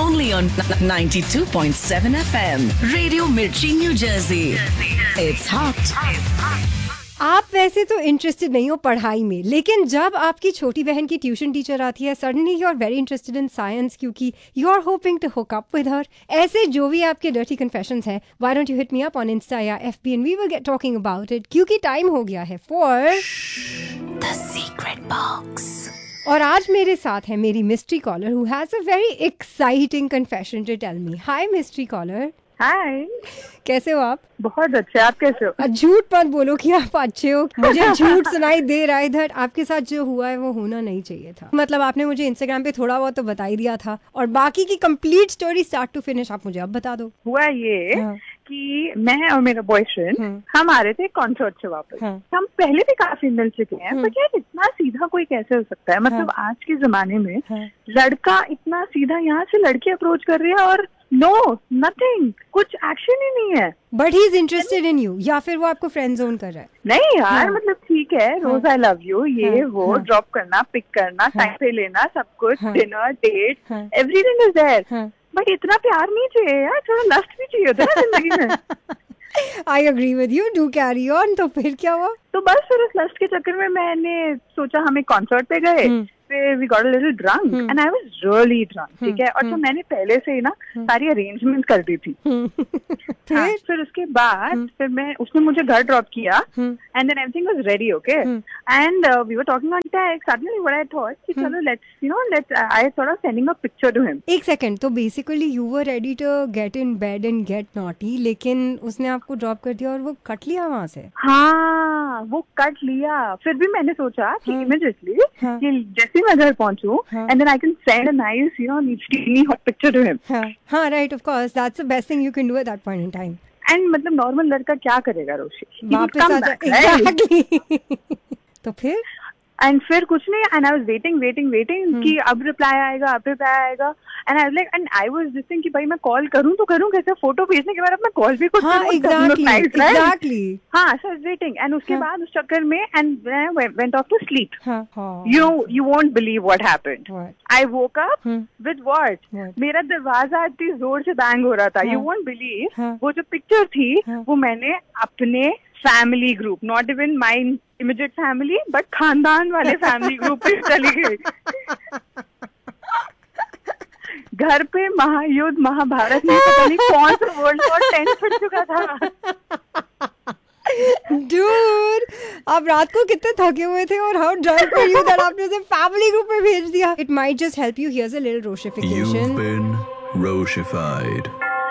only on 92.7 FM. Radio Mirchi, New Jersey. It's hot. आप वैसे तो इंटरेस्टेड नहीं हो पढ़ाई में, लेकिन जब आपकी छोटी बहन की ट्यूशन टीचर आती है, suddenly you are very interested in science क्योंकि you are hoping to hook up with her. ऐसे जो भी आपके डर्टी कन्फेशंस हैं, why don't you hit me up on Insta या FB and we will get talking about it, क्योंकि time हो गया है फॉर The Secret Box. और आज मेरे साथ है मेरी mystery collar who has a very exciting confession to tell me. Hi mystery collar. हाय. कैसे हो आप? बहुत अच्छे. आप कैसे हो? झूठ मत बोलो कि आप अच्छे हो. मुझे झूठ सुनाई दे रहा है इधर. आपके साथ जो हुआ है वो होना नहीं चाहिए था. मतलब आपने मुझे इंस्टाग्राम पे थोड़ा बहुत तो बता ही दिया था, और बाकी की complete story start to finish आप मुझे अब बता दो. हुआ ये कि मैं और मेरा बॉयफ्रेंड हम आ रहे थे कॉन्सर्ट से वापस. हम पहले भी काफी मिल चुके हैं, पर यार इतना सीधा कोई कैसे हो सकता है? मतलब आज के जमाने में लड़का इतना सीधा यहाँ से लड़की अप्रोच कर रही है और नो नथिंग, कुछ एक्शन ही नहीं है. But he is interested in you, या फिर वो आपको फ्रेंड जोन कर रहा है? नहीं यार, मतलब ठीक है, रोज आई लव यू, ये वो, ड्रॉप करना, पिक करना, टाइम पे लेना, सब कुछ, dinner, date, everything is there. But इतना प्यार नहीं चाहिए यार, थोड़ा लस्ट भी चाहिए होता है जिंदगी में. I agree with you, do carry on. तो फिर क्या हुआ? तो बस फिर उस लस्ट के चक्कर में मैंने सोचा हम एक कॉन्सर्ट पे गए. फिर we got a little drunk and I was really drunk. ठीक है. और तो मैंने पहले से ही ना सारी अरेंजमेंट कर दी थी. फिर उसके बाद फिर उसने मुझे घर ड्रॉप किया and then everything was ready. Okay. And we were talking on text. Suddenly what I thought कि चलो let's I thought of sending a picture to him. एक सेकंड. तो basically you were ready to get in bed and gate naughty, लेकिन उसने आपको drop कर दिया और वो कट लिया वहां से. हाँ, वो कट लिया. फिर भी मैंने सोचा कि इमीडिएटली कि जैसे मैं घर पहुंचू and then I can send a nice steamy hot picture to him. हाँ, right, of course that's the best thing you can do at that point in time. And मतलब नॉर्मल लड़का क्या करेगा रोशी? वापस आ जाए. एग्जैक्टली. तो फिर एंड फिर कुछ नहीं. एंड आई वाज वेटिंग कि अब रिप्लाई आएगा. एंड आई वाज दिसिंग कि भाई मैं कॉल करूं तो करूं कैसे? फोटो भेजने के बाद अब मैं कॉल भी कुछ करूं. एग्जैक्टली. हाँ, सो वेटिंग. एंड उसके बाद उस चक्कर में and I went of to sleep. You won't believe what happened. I woke up with what? मेरा दरवाजा इतनी जोर से बैंग हो रहा था. यू वोंट बिलीव, वो जो पिक्चर थी वो मैंने अपने family group, not even my immediate family but खानदान वाले फैमिली ग्रुप पे चली गई. घर पे महायुद्ध महाभारत में पता नहीं कौन सा वर्ल्ड वॉर 10 छुट चुका था. Dude, आप रात को कितने थके हुए थे और how drunk were you that आपने उसे फैमिली ग्रुप में भेज दिया? It might just help you. Here's a little Roshification. You've been Roshified.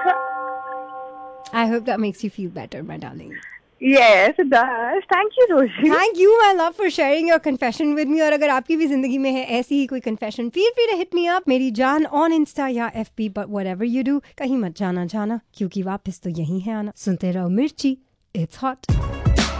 I hope that makes you feel better, my darling. Yes, it does. Thank you, Roshi. Thank you, my love, for sharing your confession with me. और अगर आपकी भी जिंदगी में है ऐसी ही कोई confession, feel free to hit me up, मेरी जान, on Insta या FB, but whatever you do, कहीं मत जाना क्योंकि वापस तो यही है आना. सुनते रहो मिर्ची. It's hot.